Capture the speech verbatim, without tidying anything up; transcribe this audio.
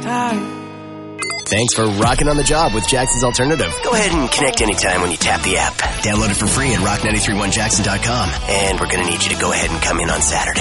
time. Thanks for rocking on the job with Jackson's Alternative. Go ahead and connect anytime when you tap the app. Download it for free at rock nine three one jackson dot com. And we're going to need you to go ahead and come in on Saturday.